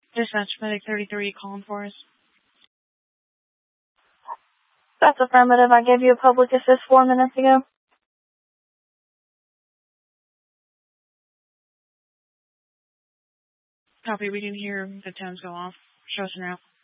Dispatch Medic 33 calling for us. That's affirmative. I gave you a public assist 4 minutes ago. Copy, we can hear the tones go off. Show us an route.